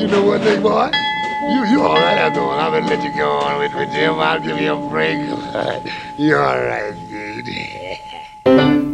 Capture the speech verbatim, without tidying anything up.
know one thing, boy? You you all right after all. I'm gonna let you go on with, with Jim. I'll give you a break. You're all right, dude.